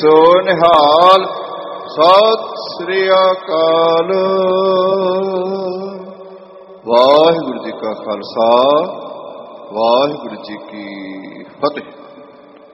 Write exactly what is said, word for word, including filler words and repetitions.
ਸੋ ਨਿਹਾਲ। ਸਤਿ ਸ੍ਰੀ ਅਕਾਲ। ਵਾਹਿਗੁਰੂ ਜੀ ਕਾ ਖਾਲਸਾ, ਵਾਹਿਗੁਰੂ ਜੀ ਕੀ ਫਤਿਹ।